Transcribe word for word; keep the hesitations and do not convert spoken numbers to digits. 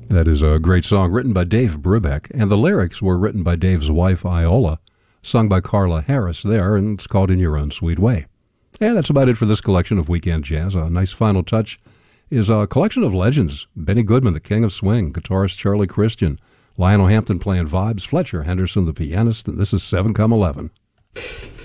That is a great song written by Dave Brubeck, and the lyrics were written by Dave's wife, Iola, sung by Carla Harris there, and it's called In Your Own Sweet Way. And that's about it for this collection of Weekend Jazz. A nice final touch is a collection of legends. Benny Goodman, the king of swing, guitarist Charlie Christian, Lionel Hampton playing vibes, Fletcher Henderson, the pianist, and this is seven come eleven.